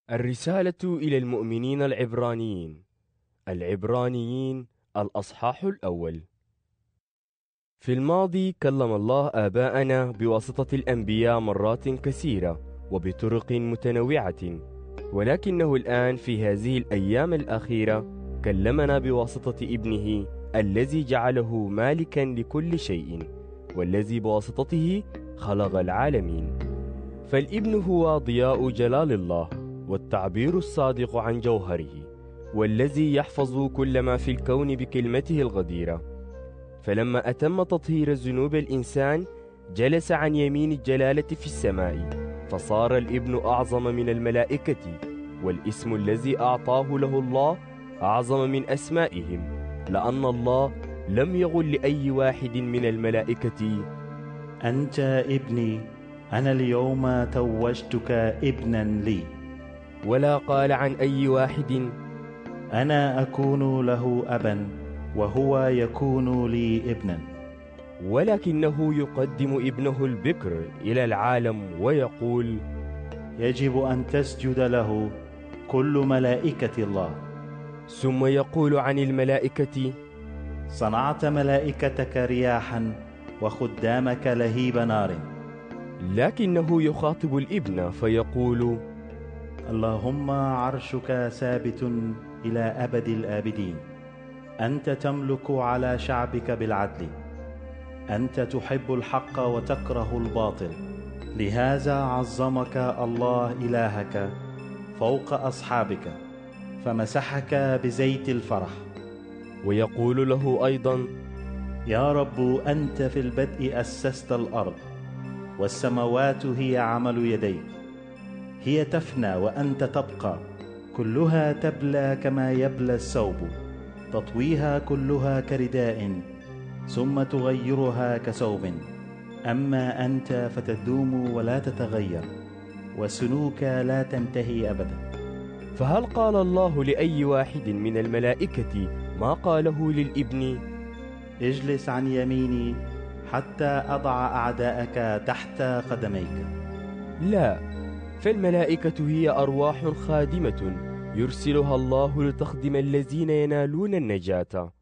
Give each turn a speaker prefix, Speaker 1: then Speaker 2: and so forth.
Speaker 1: الرسالة إلى المؤمنين العبرانيين. العبرانيين الأصحاح الأول. في الماضي كلم الله آباءنا بواسطة الأنبياء مرات كثيرة وبطرق متنوعة، ولكنه الآن في هذه الأيام الأخيرة كلمنا بواسطة ابنه الذي جعله مالكا لكل شيء، والذي بواسطته خلق العالمين. فالابن هو ضياء جلال الله والتعبير الصادق عن جوهره، والذي يحفظ كل ما في الكون بكلمته الغديرة. فلما أتم تطهير ذنوب الإنسان جلس عن يمين الجلالة في السماء، فصار الابن أعظم من الملائكة، والاسم الذي أعطاه له الله أعظم من أسمائهم، لأن الله لم يقل لأي واحد من الملائكة:
Speaker 2: أنت ابني، أنا اليوم توجتك ابنا لي.
Speaker 1: ولا قال عن أي واحد:
Speaker 2: أنا أكون له أبا وهو يكون لي ابنا.
Speaker 1: ولكنه يقدم ابنه البكر إلى العالم ويقول:
Speaker 2: يجب أن تسجد له كل ملائكة الله.
Speaker 1: ثم يقول عن الملائكة:
Speaker 2: صنعت ملائكتك رياحا وخدامك لهيب نار.
Speaker 1: لكنه يخاطب الابن فيقول:
Speaker 2: اللهم عرشك ثابت إلى أبد الآبدين. أنت تملك على شعبك بالعدل. أنت تحب الحق وتكره الباطل، لهذا عظمك الله إلهك فوق أصحابك، فمسحك بزيت الفرح.
Speaker 1: ويقول له أيضا:
Speaker 2: يا رب، أنت في البدء أسست الأرض، والسماوات هي عمل يديك. هي تفنى وأنت تبقى، كلها تبلى كما يبلى الثوب، تطويها كلها كرداء ثم تغيرها كثوب. أما أنت فتدوم ولا تتغير، وسنوك لا تنتهي أبدا.
Speaker 1: فهل قال الله لأي واحد من الملائكة ما قاله للابن؟
Speaker 2: اجلس عن يميني حتى أضع أعداءك تحت قدميك.
Speaker 1: لا، فالملائكة هي أرواح خادمة يرسلها الله لتخدم الذين ينالون النجاة.